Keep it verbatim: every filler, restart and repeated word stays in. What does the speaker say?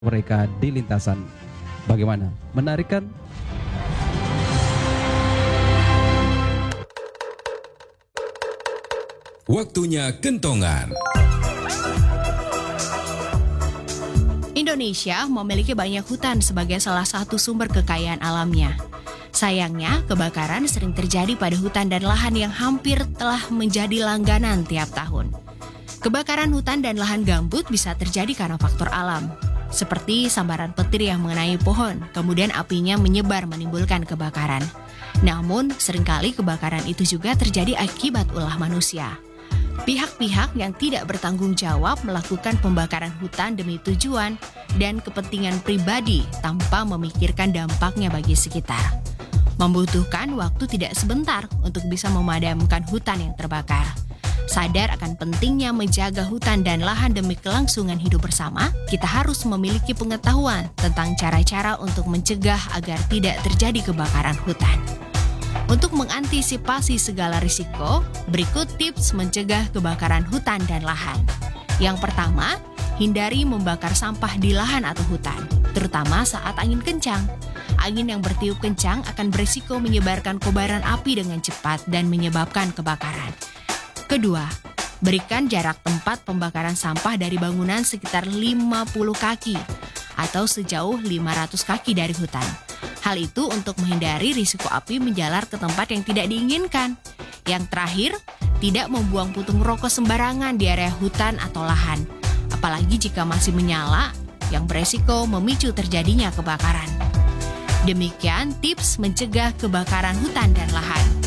mereka di lintasan. Bagaimana? Menarik kan? Waktunya kentongan. Indonesia memiliki banyak hutan sebagai salah satu sumber kekayaan alamnya. Sayangnya, kebakaran sering terjadi pada hutan dan lahan yang hampir telah menjadi langganan tiap tahun. Kebakaran hutan dan lahan gambut bisa terjadi karena faktor alam, seperti sambaran petir yang mengenai pohon, kemudian apinya menyebar menimbulkan kebakaran. Namun, seringkali kebakaran itu juga terjadi akibat ulah manusia. Pihak-pihak yang tidak bertanggung jawab melakukan pembakaran hutan demi tujuan dan kepentingan pribadi tanpa memikirkan dampaknya bagi sekitar. Membutuhkan waktu tidak sebentar untuk bisa memadamkan hutan yang terbakar. Sadar akan pentingnya menjaga hutan dan lahan demi kelangsungan hidup bersama, kita harus memiliki pengetahuan tentang cara-cara untuk mencegah agar tidak terjadi kebakaran hutan. Untuk mengantisipasi segala risiko, berikut tips mencegah kebakaran hutan dan lahan. Yang pertama, hindari membakar sampah di lahan atau hutan, terutama saat angin kencang. Angin yang bertiup kencang akan berisiko menyebarkan kobaran api dengan cepat dan menyebabkan kebakaran. Kedua, berikan jarak tempat pembakaran sampah dari bangunan sekitar lima puluh kaki atau sejauh lima ratus kaki dari hutan. Hal itu untuk menghindari risiko api menjalar ke tempat yang tidak diinginkan. Yang terakhir, tidak membuang puntung rokok sembarangan di area hutan atau lahan, apalagi jika masih menyala, yang beresiko memicu terjadinya kebakaran. Demikian tips mencegah kebakaran hutan dan lahan.